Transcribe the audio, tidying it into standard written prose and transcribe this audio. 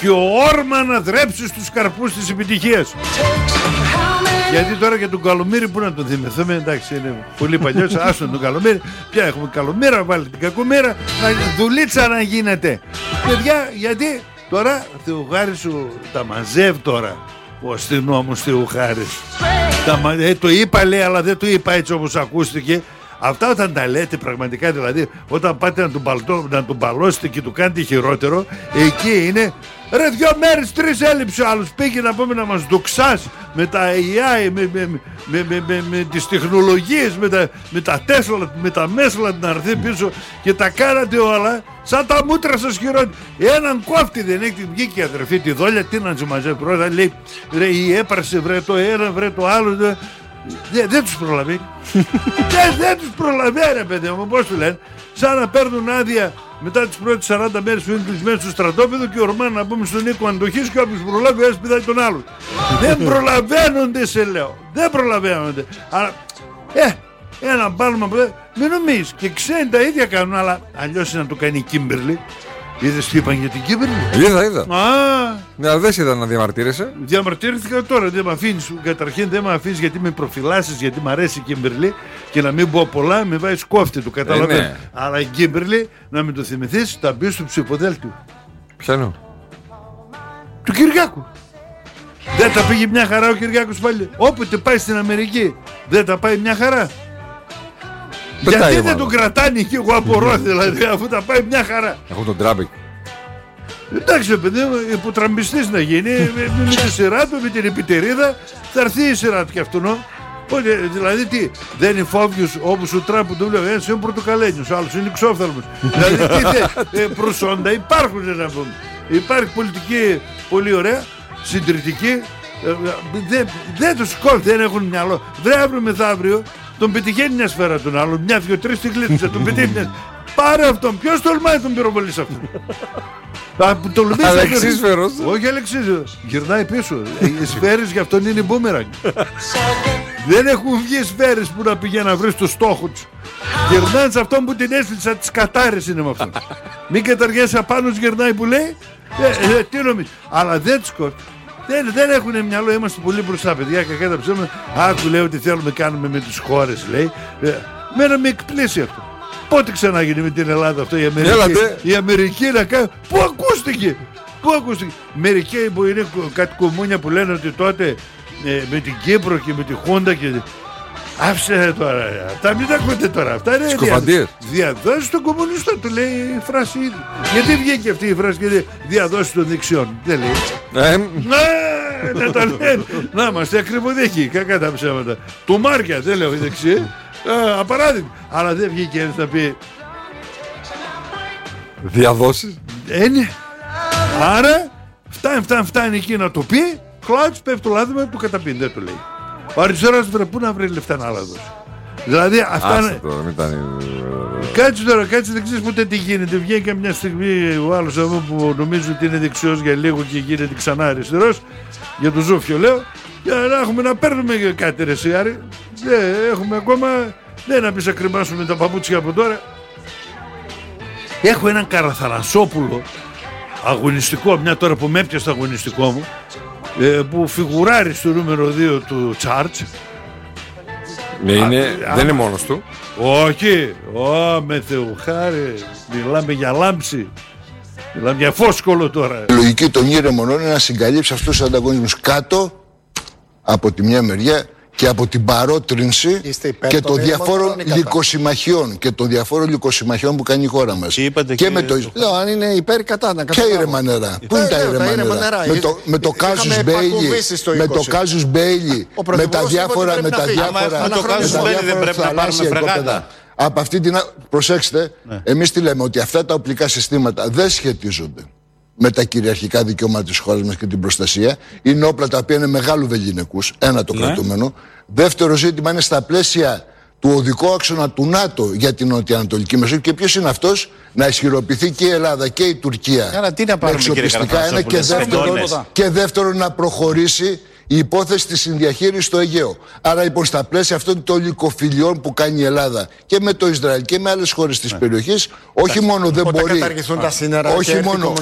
και ο Όρμαν να δρέψει στους καρπούς της επιτυχίας. Γιατί τώρα και τον Καλομήρη που να τον θυμηθούμε, εντάξει είναι πολύ παλιός, άστον τον Καλομήρη, πια έχουμε Καλομήρα, βάλει την Κακομήρα, δουλίτσα να γίνεται. Παιδιά, γιατί τώρα Θεοχάρης σου τα μαζεύει τώρα, ο αστυνόμος Θεοχάρης. Το είπα λέει, αλλά δεν το είπα έτσι όπως ακούστηκε. Αυτά όταν τα λέτε πραγματικά, δηλαδή όταν πάτε να τον παλώσετε και του κάνετε χειρότερο, εκεί είναι ρε 2 μέρες 3 έλειψε ο άλλος, πήγε να πούμε να μας δοξάσει με τα AI, με τις τεχνολογίες, με τα Tesla, με τα Mesla να έρθει πίσω και τα κάνατε όλα σαν τα μούτρα σας χειρότερα. Έναν κόφτη δεν έχει, βγήκε η αδερφή τη Δόλια, τι να σου μαζεύει πρώτα, λέει ρε η έπαρσε βρε το ένα βρε το άλλο. Δεν τους προλαβαίνει. Δεν τους προλαβαίνει παιδί μου, πώς του λένε. Σαν να παίρνουν άδεια μετά τις πρώτες 40 μέρες που είναι κλεισμένοι στο στρατόπεδο και ορμάνε να πούμε στον οίκο αντοχής και όποιος προλάβει ο ένας πηδάει τον άλλον. Δεν προλαβαίνονται σε λέω. Δεν προλαβαίνονται. Αλλά ένα πάλμα που μην νομίζεις και ξένοι τα ίδια κάνουν, αλλά αλλιώς είναι να το κάνει η Κίμπερλι. Είδες τι είπαν για την Κίμπερλι? Είδα. Ναι, δεν είδα να διαμαρτύρεσαι. Διαμαρτύρηθηκα τώρα, δεν με αφήνεις. Καταρχήν δεν με αφήνεις γιατί με προφυλάσσεις, γιατί μ' αρέσει η Κίμπερλι και να μην πω πολλά, με βάζεις κόφτη του, καταλαβαίνω. Ναι. Αλλά η Κίμπερλι, να μην το θυμηθείς, θα μπει στο ψηφοδέλτιο. Ποιανού? Του Κυριάκου. Δεν τα πήγε μια χαρά ο Κυριάκος πάλι? Όποτε πάει στην Αμερική, δεν τα πάει μια χαρά? Γιατί δεν τον κρατάνε και εγώ απορώ δηλαδή, αφού τα πάει μια χαρά. Έχω τον Τράμπικ. Εντάξει παιδί μου, υποτραμπιστής να γίνει, με τη σειρά του, με την επιτερίδα, θα έρθει η σειρά του κι αυτόν. Δηλαδή τι, δεν είναι φόβιος όπως ο Τραμπ που του λέει, ένας είναι πορτοκαλένιος, ο άλλος είναι ξόφθαλμος. Δηλαδή τι προσόντα υπάρχουν να πούμε. Υπάρχει πολιτική πολύ ωραία, συντηρητική, δεν τους κόβει, δεν έχουν μυαλό. Βρε αύριο μεθαύριο, τον πετυχαίνει μια σφαίρα τον άλλον, μια, 2, 3 τη γλίτσα, τον πετύχει μια. Πάρε αυτόν, ποιος τολμάει τον πυροβολήσει αυτόν? Αλεξίσφαιρος. Όχι αλεξίσφαιρος, γυρνάει πίσω. Οι σφαίρες για αυτόν είναι μπούμεραγκ. Δεν έχουν βγει σφαίρες που να πηγαίνει να βρει το στόχο τους. Γυρνάνε σε αυτόν που την έστειλε, τις κατάρες είναι με αυτόν. Μην καταργέσαι απάνω, γυρνάει που λέει. Τι νομίζεις? Αλλά δεν τους κόβει. Δεν έχουν μυαλό, είμαστε πολύ μπροστά παιδιά, κακά τα ψέματα. Άκου λέει ότι θέλουμε κάνουμε με τις χώρες λέει. Μένα με εκπλήσει αυτό. Πότε ξανάγινε με την Ελλάδα αυτό η Αμερική? Η Αμερική να κάνει. Πού ακούστηκε? Μερικοί που είναι κάτι κομμούνια που λένε ότι τότε με την Κύπρο και με τη Χούντα και... Άφησε τώρα, αυτά μην τα ακούτε τώρα. Αυτά είναι διαδόσεις των κομμουνιστών, του λέει η φράση ήδη. Γιατί βγήκε αυτή η φράση και διαδόσεις των δεξιών? Δεν λέει. Να τα λένε. Να είμαστε ακριβοδίκοι, κακά τα ψέματα. Του Μάρκια, δεν λέω δεξί. Απαράδειγμα. Αλλά δεν βγήκε ένας να πει διαδόσεις. Ναι. Άρα φτάνει εκεί να το πει. Κλάτς, πέφτει το λάδι του καταπίνει, δεν το λέει. Ο αριστερός βρε πού να βρει λεφτά να άλλα δώσει. Δηλαδή αυτά είναι. Κάτσε τώρα, δεν ξέρεις ποτέ τι γίνεται. Βγαίνει και μια στιγμή ο άλλος εδώ που νομίζει ότι είναι δεξιός για λίγο και γίνεται ξανά αριστερός. Για το Ζούφιο λέω. Για να έχουμε να παίρνουμε κάτι ρε σιγάρι. Έχουμε ακόμα. Δεν να πεις να κρεμάσουμε τα παπούτσια από τώρα. Έχω έναν Καραθανασόπουλο αγωνιστικό, μια τώρα που με έπιασε το αγωνιστικό μου, που φιγουράρει στο νούμερο 2 του Charts. Δεν είναι μόνος του. Όχι, με Θεοχάρη, μιλάμε για λάμψη. Μιλάμε για φόσκολο τώρα. Η λογική των ήρεμων είναι να συγκαλύψει αυτούς τους ανταγωνισμούς κάτω από τη μια μεριά και από την παρότρινση και των διαφόρων λυκοσυμμαχιών και των διαφόρων λυκοσυμμαχιών που κάνει η χώρα μας. Και με το... Λέω αν είναι υπέρ κατά να ποια ήρεμα νερά? Πού είναι τα ήρεμα νερά? Με το Κάζους Μπέιλι, με το Κάζους Μπέιλι, με τα διάφορα το Κάζους Μπέιλι δεν πρέπει να πάρουμε φρεγάτα. Από αυτή την... Προσέξτε, εμείς τι λέμε? Ότι αυτά τα οπλικά συστήματα δεν σχετίζονται με τα κυριαρχικά δικαιώματα της χώρας μας και την προστασία. Είναι όπλα τα οποία είναι μεγάλου βεληνικούς. Ένα το κρατούμενο. Δεύτερο ζήτημα είναι στα πλαίσια του οδικού άξονα του ΝΑΤΟ για την Νοτιοανατολική Μεσόγειο. Και ποιος είναι αυτός? Να ισχυροποιηθεί και η Ελλάδα και η Τουρκία με εξοπλιστικά ένα, και δεύτερον να προχωρήσει η υπόθεση της συνδιαχείρισης στο Αιγαίο. Άρα λοιπόν στα πλαίσια αυτών των λυκοφιλιών που κάνει η Ελλάδα και με το Ισραήλ και με άλλες χώρες της περιοχής, όχι μόνο δεν μπορεί, όχι μόνο